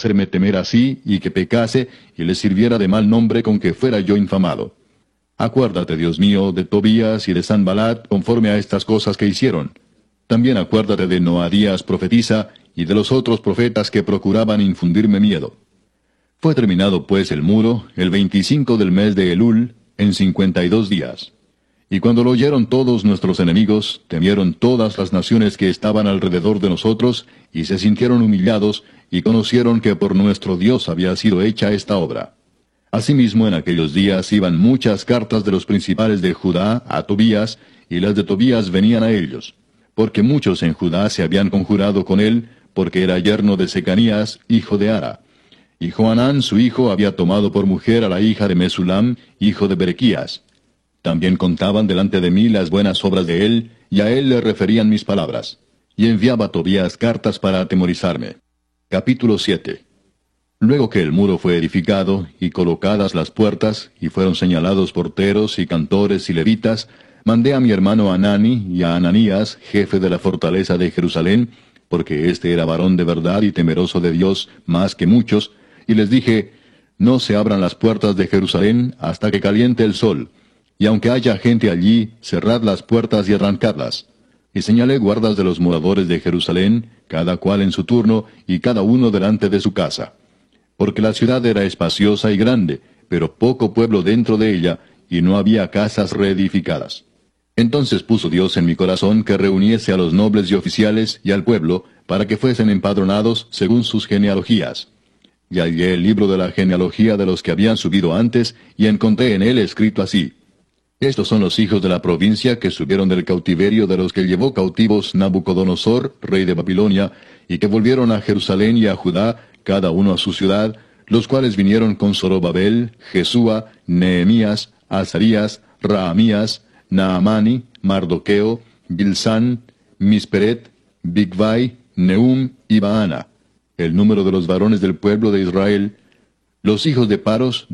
hacerme temer así, y que pecase, y le sirviera de mal nombre con que fuera yo infamado. Acuérdate, Dios mío, de Tobías y de Sanbalat, conforme a estas cosas que hicieron. También acuérdate de Noadías profetisa, y de los otros profetas que procuraban infundirme miedo. Fue terminado pues el muro, el 25 del mes de Elul, en 52 días. Y cuando lo oyeron todos nuestros enemigos, temieron todas las naciones que estaban alrededor de nosotros, y se sintieron humillados, y conocieron que por nuestro Dios había sido hecha esta obra. Asimismo, en aquellos días iban muchas cartas de los principales de Judá a Tobías, y las de Tobías venían a ellos, porque muchos en Judá se habían conjurado con él, porque era yerno de Secanías, hijo de Ara. Y Johanán su hijo había tomado por mujer a la hija de Mesulam, hijo de Berequías. También contaban delante de mí las buenas obras de él, y a él le referían mis palabras. Y enviaba a Tobías cartas para atemorizarme. Capítulo 7. Luego que el muro fue edificado, y colocadas las puertas, y fueron señalados porteros, y cantores, y levitas, mandé a mi hermano Anani y a Ananías, jefe de la fortaleza de Jerusalén, porque éste era varón de verdad y temeroso de Dios más que muchos, y les dije, no se abran las puertas de Jerusalén hasta que caliente el sol, y aunque haya gente allí, cerrad las puertas y arrancadlas. Y señalé guardas de los moradores de Jerusalén, cada cual en su turno, y cada uno delante de su casa. Porque la ciudad era espaciosa y grande, pero poco pueblo dentro de ella, y no había casas reedificadas. Entonces puso Dios en mi corazón que reuniese a los nobles y oficiales y al pueblo, para que fuesen empadronados según sus genealogías. Y hallé el libro de la genealogía de los que habían subido antes, y encontré en él escrito así: Estos son los hijos de la provincia que subieron del cautiverio de los que llevó cautivos Nabucodonosor, rey de Babilonia, y que volvieron a Jerusalén y a Judá, cada uno a su ciudad, los cuales vinieron con Zorobabel, Jesúa, Nehemías, Azarías, Raamías, Naamani, Mardoqueo, Bilsán, Misperet, Bigvai, Nehum y Baana. El número de los varones del pueblo de Israel: los hijos de Paros,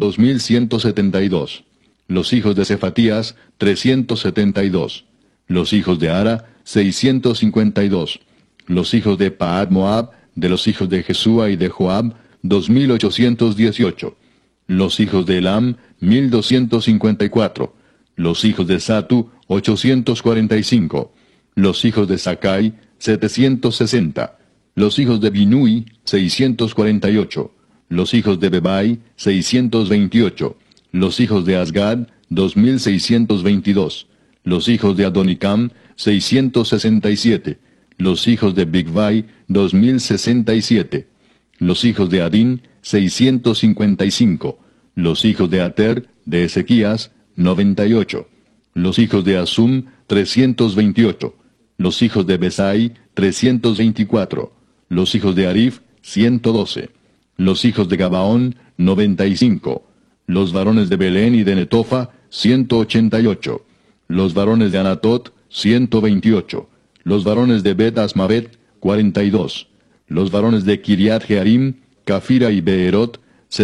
2172. Los hijos de Cefatías, 372. Los hijos de Ara, 652. Los hijos de Paad Moab, de los hijos de Jesúa y de Joab, 2818. Los hijos de Elam, 1254. Los hijos de Satu, 845. Los hijos de Sakai, 760. Los hijos de Binui, 648. Los hijos de Bebai, 628. Los hijos de Asgad, 2622. Los hijos de Adonicam, 667. Los hijos de Bigvai, 2067. Los hijos de Adín, 655. Los hijos de Ater, de Ezequías, 98. Los hijos de Asum, 328. Los hijos de Besai, 324. Los hijos de Arif, 112. Los hijos de Gabaón, 95. Los varones de Belén y de Netofa, 188. Los varones de Anatot, 128. Los varones de Bet Asmavet, 42. Los varones de Kiriat Jearim, Cafira y Beerot,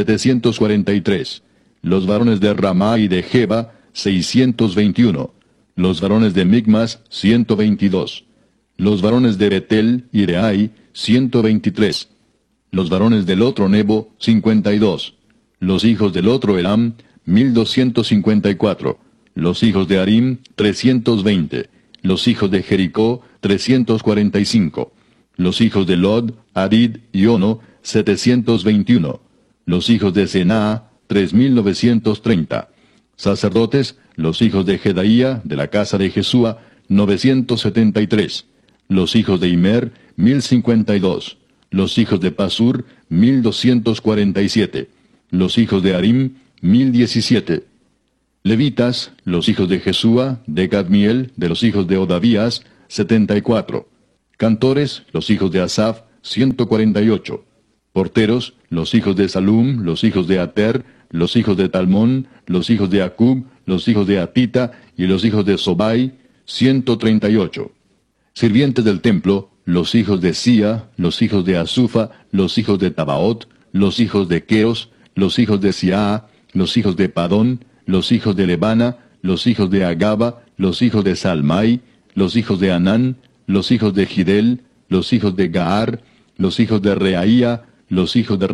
743. Los varones de Ramá y de Jeba, 621. Los varones de Migmas, 122. Los varones de Betel y de Ai, 123. Los varones del otro Nebo, 52. Los hijos del otro Elam, 1254. Los hijos de Arim, 320. Los hijos de Jericó, 345. Los hijos de Lod, Adid y Ono, 721. Los hijos de Senaa, 3930. Sacerdotes, los hijos de Jedaía, de la casa de Jesúa, 973. Los hijos de Imer, 1052. Los hijos de Pasur, 1247. Los hijos de Arim, 1017. Levitas, los hijos de Jesúa, de Cadmiel, de los hijos de Odavías, 74. Cantores, los hijos de Asaf, 148. Porteros, los hijos de Salum, los hijos de Ater, los hijos de Talmón, los hijos de Acub, los hijos de Atita y los hijos de Sobai, 138. Sirvientes del templo, los hijos de Sia, los hijos de Asufa, los hijos de Tabaot, los hijos de Queos, los hijos de Siaa, los hijos de Padón, los hijos de Lebana, los hijos de Agaba, los hijos de Salmai, los hijos de Anán, los hijos de Gidel, los hijos de Gaar, los hijos de Reaía, los hijos de